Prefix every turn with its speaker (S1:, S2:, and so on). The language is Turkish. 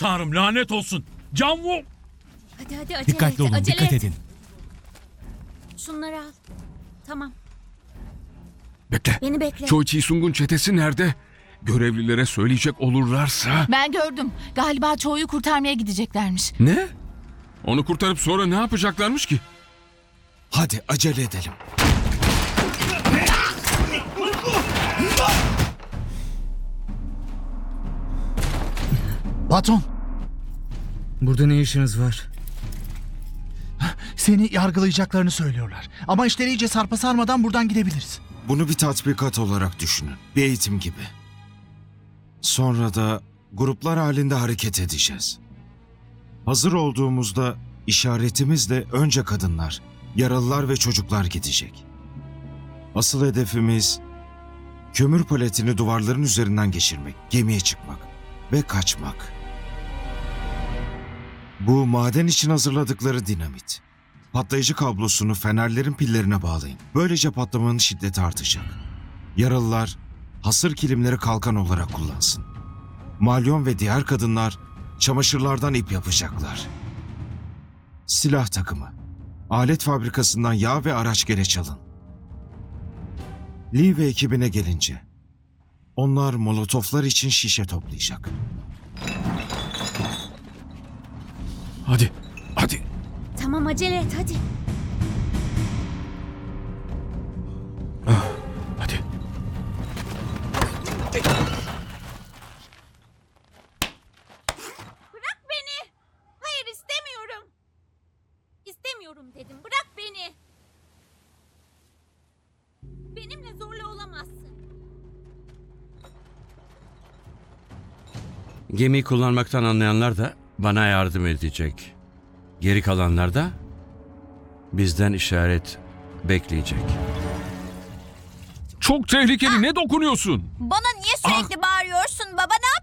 S1: Tanrım lanet olsun. Canvu!
S2: Hadi acele
S3: Dikkatli
S2: et,
S3: olun,
S2: acele
S3: dikkat
S2: et.
S3: edin.
S2: Şunları al. Tamam.
S4: Bekle.
S2: Beni bekle.
S4: Choi Chi-sung'un çetesi nerede? Görevlilere söyleyecek olurlarsa...
S5: Ben gördüm. Galiba Cho'yu kurtarmaya gideceklermiş.
S4: Ne? Onu kurtarıp sonra ne yapacaklarmış ki?
S6: Hadi acele edelim.
S3: Patron,
S7: Burada ne işiniz var?
S3: seni yargılayacaklarını söylüyorlar. Ama işleri iyice sarpa sarmadan buradan gidebiliriz.
S6: Bunu bir tatbikat olarak düşünün. Bir eğitim gibi. Sonra da gruplar halinde hareket edeceğiz. Hazır olduğumuzda işaretimizle önce kadınlar, yaralılar ve çocuklar gidecek. Asıl hedefimiz kömür paletini duvarların üzerinden geçirmek, gemiye çıkmak ve kaçmak. Bu maden için hazırladıkları dinamit. Patlayıcı kablosunu fenerlerin pillerine bağlayın. Böylece patlamanın şiddeti artacak. Yaralılar hasır kilimleri kalkan olarak kullansın. Malyon ve diğer kadınlar çamaşırlardan ip yapacaklar. Silah takımı. Alet fabrikasından yağ ve araç gereç alın. Lee ve ekibine gelince, onlar molotoflar için şişe toplayacak.
S4: Hadi, hadi.
S2: Tamam acele et hadi.
S4: Hadi.
S2: Bırak beni. Hayır istemiyorum. İstemiyorum dedim. Bırak beni. Benimle zorla olamazsın.
S8: Gemiyi kullanmaktan anlayanlar da bana yardım edecek. Geri kalanlar da bizden işaret bekleyecek.
S4: Çok tehlikeli. Ne dokunuyorsun?
S5: Bana niye sürekli bağırıyorsun baba? Ne